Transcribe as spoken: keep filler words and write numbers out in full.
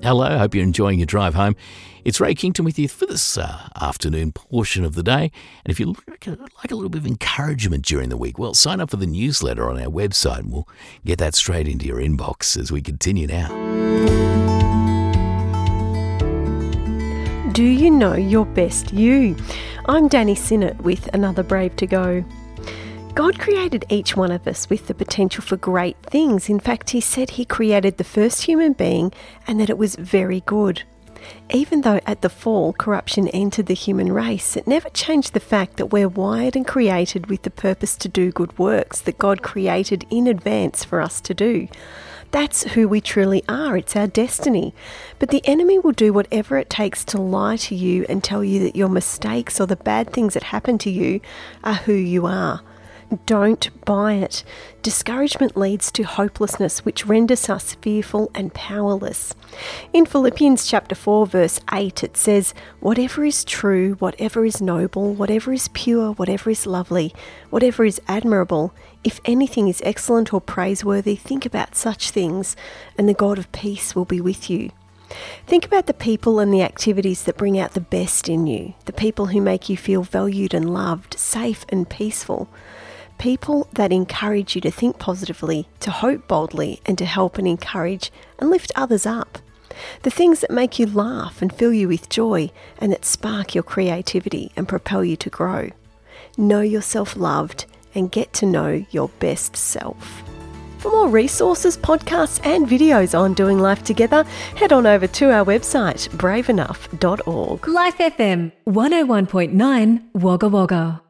Hello, hope you're enjoying your drive home. It's Ray Kington with you for this uh, afternoon portion of the day. And if you like a, like a little bit of encouragement during the week, well, sign up for the newsletter on our website and we'll get that straight into your inbox as we continue now. Do you know your best you? I'm Danny Sinnott with another Brave to Go. God created each one of us with the potential for great things. In fact, he said he created the first human being and that it was very good. Even though at the fall, corruption entered the human race, it never changed the fact that we're wired and created with the purpose to do good works that God created in advance for us to do. That's who we truly are. It's our destiny. But the enemy will do whatever it takes to lie to you and tell you that your mistakes or the bad things that happen to you are who you are. Don't buy it. Discouragement leads to hopelessness, which renders us fearful and powerless. In Philippians chapter four, verse eight, it says, "Whatever is true, whatever is noble, whatever is pure, whatever is lovely, whatever is admirable, if anything is excellent or praiseworthy, think about such things, and the God of peace will be with you." Think about the people and the activities that bring out the best in you, the people who make you feel valued and loved, safe and peaceful. People that encourage you to think positively, to hope boldly, and to help and encourage and lift others up. The things that make you laugh and fill you with joy and that spark your creativity and propel you to grow. Know yourself loved and get to know your best self. For more resources, podcasts and videos on doing life together, head on over to our website, brave enough dot org. Life F M, one oh one point nine, Wagga Wagga.